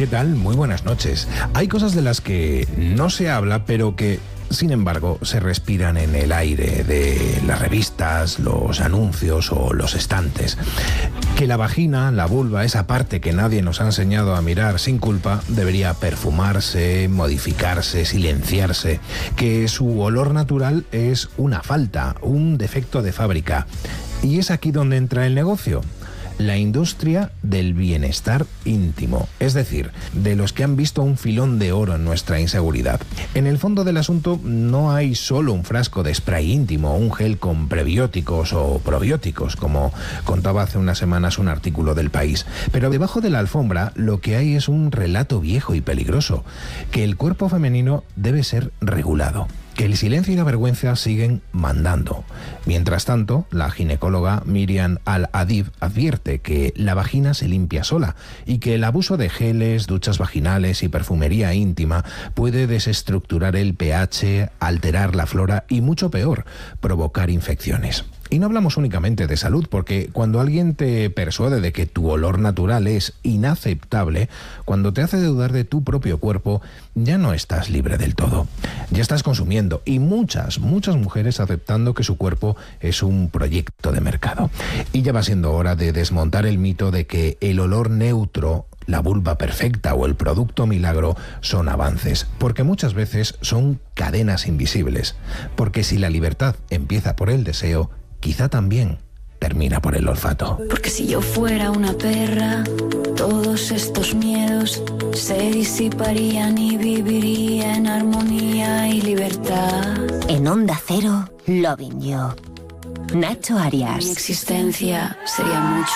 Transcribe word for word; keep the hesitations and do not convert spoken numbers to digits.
¿Qué tal? Muy buenas noches. Hay cosas de las que no se habla, pero que, sin embargo, se respiran en el aire de las revistas, los anuncios o los estantes. Que la vagina, la vulva, esa parte que nadie nos ha enseñado a mirar sin culpa, debería perfumarse, modificarse, silenciarse. Que su olor natural es una falta, un defecto de fábrica. Y es aquí donde entra el negocio. La industria del bienestar íntimo, es decir, de los que han visto un filón de oro en nuestra inseguridad. En el fondo del asunto no hay solo un frasco de spray íntimo, un gel con prebióticos o probióticos, como contaba hace unas semanas un artículo del País. Pero debajo de la alfombra lo que hay es un relato viejo y peligroso, que el cuerpo femenino debe ser regulado, que el silencio y la vergüenza siguen mandando. Mientras tanto, la ginecóloga Miriam Al-Adib advierte que la vagina se limpia sola y que el abuso de geles, duchas vaginales y perfumería íntima puede desestructurar el pH, alterar la flora y, mucho peor, provocar infecciones. Y no hablamos únicamente de salud, porque cuando alguien te persuade de que tu olor natural es inaceptable, cuando te hace dudar de tu propio cuerpo, ya no estás libre del todo. Ya estás consumiendo, y muchas, muchas mujeres aceptando que su cuerpo es un proyecto de mercado. Y ya va siendo hora de desmontar el mito de que el olor neutro, la vulva perfecta o el producto milagro son avances, porque muchas veces son cadenas invisibles. Porque si la libertad empieza por el deseo, quizá también termina por el olfato. Porque si yo fuera una perra, todos estos miedos se disiparían y viviría en armonía y libertad. En Onda Cero, Loving You. Nacho Arias. Mi existencia sería mucho